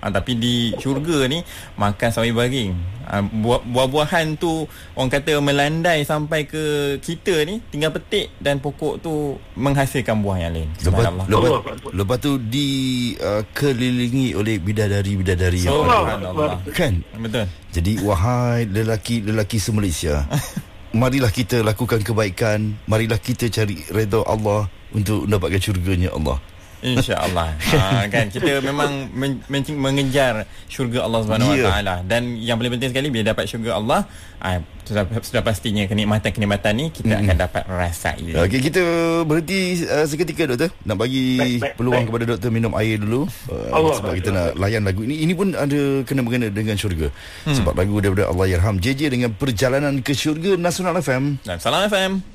Tapi di syurga ni makan sambil baring. Buah-buahan tu orang kata melandai sampai ke kita ni, tinggal petik dan pokok tu menghasilkan buah yang lain. Lepas tu dikelilingi oleh bidadari-bidadari yang Subhanallah. Kan? Betul. Jadi wahai lelaki-lelaki se-Malaysia, marilah kita lakukan kebaikan, marilah kita cari redha Allah untuk mendapatkan syurganya Allah. InsyaAllah. Kan kita memang mengejar syurga Allah Subhanahu Wa Taala, dan yang paling penting sekali bila dapat syurga Allah, sudah pastinya kenikmatan ni kita akan dapat rasai. Okey, kita berhenti seketika doktor. Nak bagi peluang kepada doktor minum air dulu, sebab kita nak layan lagu ini. Ini pun ada kena-mengena dengan syurga. Sebab lagu daripada Allahyarham JJ dengan Perjalanan ke Syurga, Nasional FM dan Salam FM.